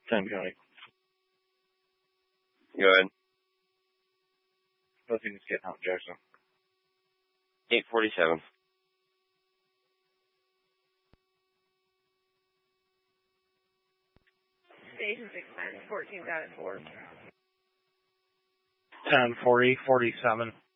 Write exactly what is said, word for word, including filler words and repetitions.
ten County. Go ahead. Nothing is getting out, Jackson. eight forty-seven. Station six nine, fourteen down at four. ten forty, forty-seven.